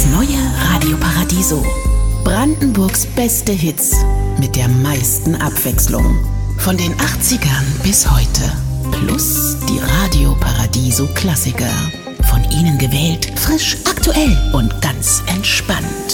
Das neue Radio Paradiso. Brandenburgs beste Hits mit der meisten Abwechslung. Von den 80ern bis heute. Plus die Radio Paradiso Klassiker. Von Ihnen gewählt, frisch, aktuell und ganz entspannt.